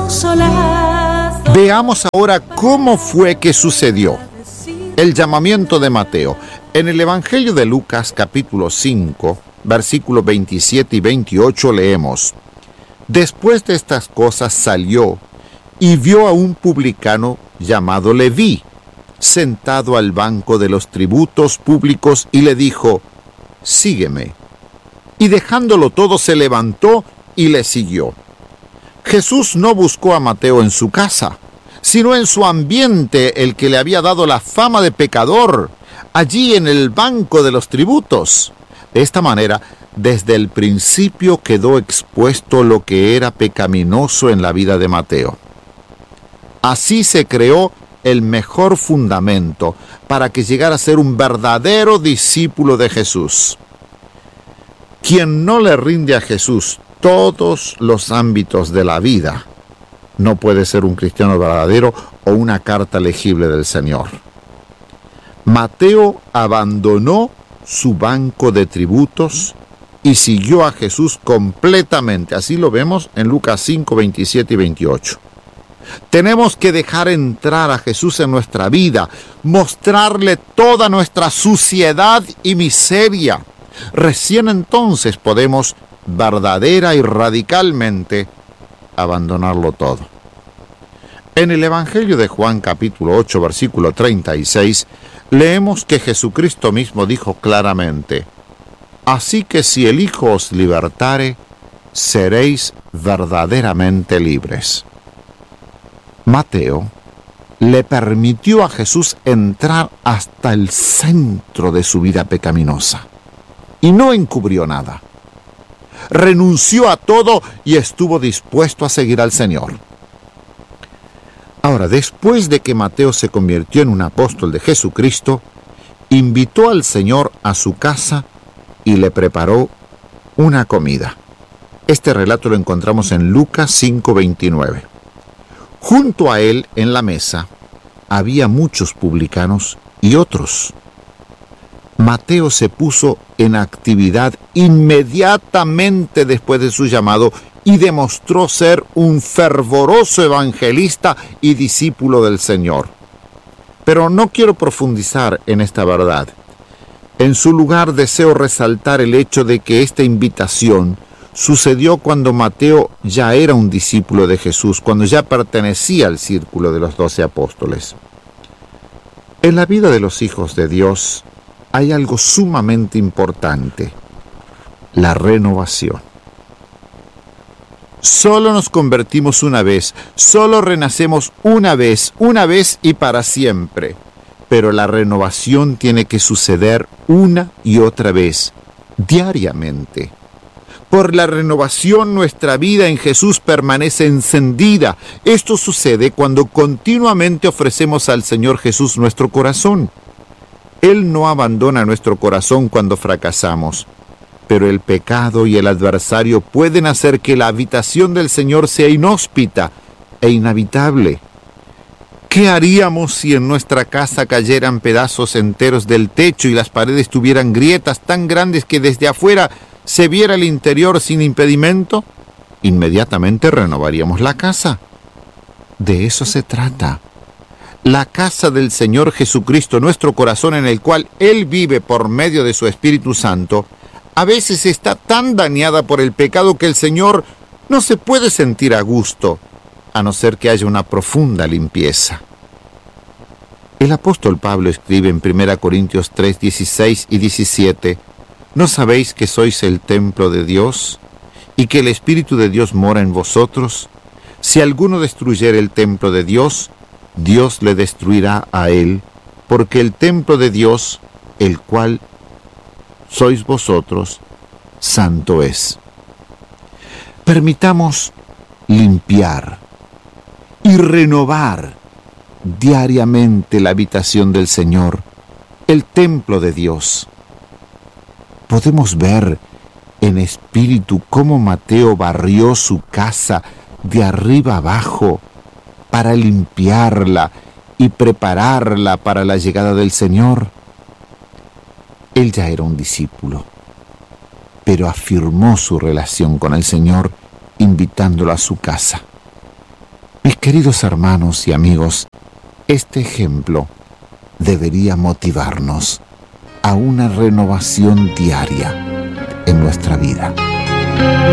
consolado. Veamos ahora cómo fue que sucedió el llamamiento de Mateo. En el Evangelio de Lucas, capítulo 5, versículos 27 y 28, leemos: Después de estas cosas salió y vio a un publicano llamado Leví, sentado al banco de los tributos públicos, y le dijo: Sígueme. Y dejándolo todo, se levantó y le siguió. Jesús no buscó a Mateo en su casa, sino en su ambiente, el que le había dado la fama de pecador, allí en el banco de los tributos. De esta manera, desde el principio quedó expuesto lo que era pecaminoso en la vida de Mateo. Así se creó el mejor fundamento para que llegara a ser un verdadero discípulo de Jesús. Quien no le rinde a Jesús todos los ámbitos de la vida, no puede ser un cristiano verdadero o una carta legible del Señor. Mateo abandonó su banco de tributos y siguió a Jesús completamente. Así lo vemos en Lucas 5, 27 y 28. Tenemos que dejar entrar a Jesús en nuestra vida, mostrarle toda nuestra suciedad y miseria. Recién entonces podemos verdadera y radicalmente abandonarlo todo. En el Evangelio de Juan, capítulo 8, versículo 36, leemos que Jesucristo mismo dijo claramente: Así que si el Hijo os libertare, seréis verdaderamente libres. Mateo le permitió a Jesús entrar hasta el centro de su vida pecaminosa y no encubrió nada. Renunció a todo y estuvo dispuesto a seguir al Señor. Ahora, después de que Mateo se convirtió en un apóstol de Jesucristo, invitó al Señor a su casa y le preparó una comida. Este relato lo encontramos en Lucas 5:29. Junto a él, en la mesa, había muchos publicanos y otros. Mateo se puso en actividad inmediatamente después de su llamado y demostró ser un fervoroso evangelista y discípulo del Señor. Pero no quiero profundizar en esta verdad. En su lugar, deseo resaltar el hecho de que esta invitación sucedió cuando Mateo ya era un discípulo de Jesús, cuando ya pertenecía al círculo de los 12 apóstoles. En la vida de los hijos de Dios hay algo sumamente importante: la renovación. Solo nos convertimos una vez, solo renacemos una vez y para siempre. Pero la renovación tiene que suceder una y otra vez, diariamente. Por la renovación nuestra vida en Jesús permanece encendida. Esto sucede cuando continuamente ofrecemos al Señor Jesús nuestro corazón. Él no abandona nuestro corazón cuando fracasamos, pero el pecado y el adversario pueden hacer que la habitación del Señor sea inhóspita e inhabitable. ¿Qué haríamos si en nuestra casa cayeran pedazos enteros del techo y las paredes tuvieran grietas tan grandes que desde afuera se viera el interior sin impedimento? Inmediatamente renovaríamos la casa. De eso se trata. La casa del Señor Jesucristo, nuestro corazón en el cual Él vive por medio de su Espíritu Santo, a veces está tan dañada por el pecado que el Señor no se puede sentir a gusto, a no ser que haya una profunda limpieza. El apóstol Pablo escribe en 1 Corintios 3, 16 y 17: ¿No sabéis que sois el templo de Dios y que el Espíritu de Dios mora en vosotros? Si alguno destruyere el templo de Dios, Dios le destruirá a él, porque el templo de Dios, el cual sois vosotros, santo es. Permitamos limpiar y renovar diariamente la habitación del Señor, el templo de Dios. Podemos ver en espíritu cómo Mateo barrió su casa de arriba abajo para limpiarla y prepararla para la llegada del Señor. Él ya era un discípulo, pero afirmó su relación con el Señor invitándolo a su casa. Queridos hermanos y amigos, este ejemplo debería motivarnos a una renovación diaria en nuestra vida.